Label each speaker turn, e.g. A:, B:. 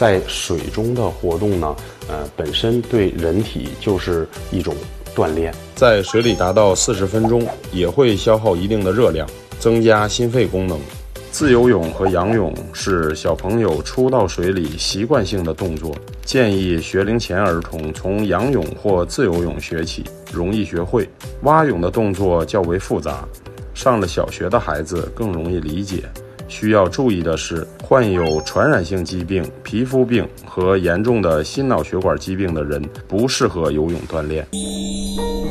A: 在水中的活动呢，本身对人体就是一种锻炼。
B: 在水里达到40分钟，也会消耗一定的热量，增加心肺功能。自由泳和仰泳是小朋友初到水里习惯性的动作，建议学龄前儿童从仰泳或自由泳学起，容易学会。蛙泳的动作较为复杂，上了小学的孩子更容易理解。需要注意的是，患有传染性疾病、皮肤病和严重的心脑血管疾病的人不适合游泳锻炼。